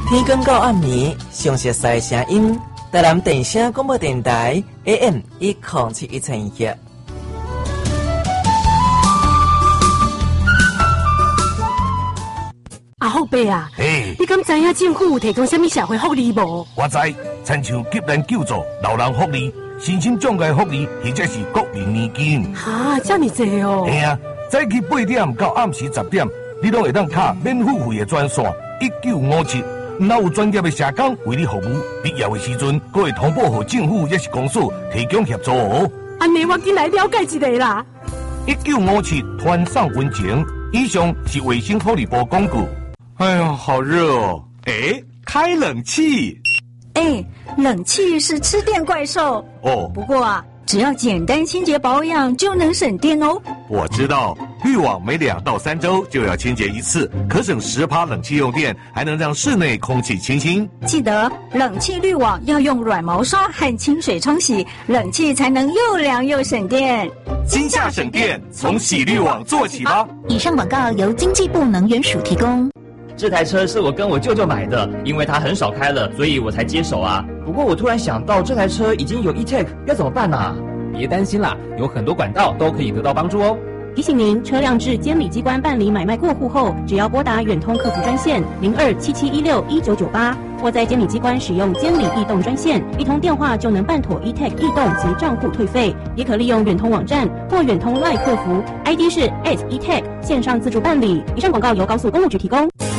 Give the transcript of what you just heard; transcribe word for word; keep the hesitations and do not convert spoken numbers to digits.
天光到暗暝，详细赛声音，台南电声广播电台 A M 一零七一千赫。 阿福伯啊， 嘿， 你敢知影政府有提供什么社会福利无？ 我知，亲像急难救助、老人福利、身心障碍福利，或者是国民年金。 哈，这么多哦！ 嘿啊，早起八点到暗时十点，你都会当卡免付费的专线一九五七，那有专业的社工为你服务。必要的时阵，还会通报给政府也是公司提供协助哦。 安尼我进来了解一下啦。 一九五七团上温情，以上是卫生福利部广告。 哎呀，好热哦！哎，开冷气。 哎，冷气是吃电怪兽哦。 不过啊，只要简单清洁保养就能省电哦。 我知道，滤网每两到三周就要清洁一次，可省十趴冷气用电，还能让室内空气清新。 记得冷气滤网要用软毛刷和清水冲洗，冷气才能又凉又省电。 今夏省电，从洗滤网做起吧。 以上广告由经济部能源署提供。 这台车是我跟我舅舅买的，因为他很少开了，所以我才接手啊。不过我突然想到，这台车已经有 E-Tech， 要怎么办啊？ 别担心啦，有很多管道都可以得到帮助哦。 提醒您，车辆至监理机关办理买卖过户后，只要拨打远通客服专线零二七七一六一九九八，或在监理机关使用监理易动专线，一通电话就能办妥 E-Tech 易动及账户退费。也可利用远通网站或远通 LINE 客服 ，I D 是 at E-Tech 线上自助办理。以上广告由高速公路局提供。